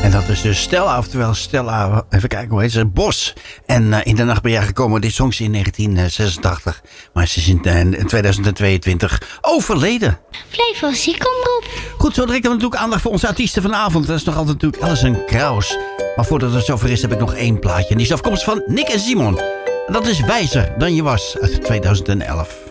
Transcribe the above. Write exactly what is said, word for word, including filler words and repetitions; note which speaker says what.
Speaker 1: En dat is dus Stella, oftewel Stella, even kijken hoe heet ze, Bos. En uh, in de nacht ben jij gekomen, dit zong ze in negentien zesentachtig. Maar ze is in, uh, in tweeduizend tweeëntwintig overleden.
Speaker 2: Flevo ziekomroep.
Speaker 1: Goed, zo direct hebben we natuurlijk aandacht voor onze artiesten vanavond. Dat is nog altijd natuurlijk Alison Krauss. Maar voordat het zover is, heb ik nog één plaatje. En die is afkomstig van Nick en Simon. En dat is Wijzer dan je was uit tweeduizend elf.